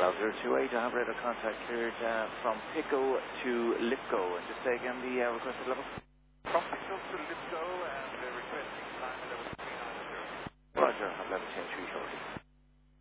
Well, 028, I have radar contact cleared from Pico to Lipco. And just say again the requested level. From Pico to Lipco and requesting climb level 390. Roger, I've level change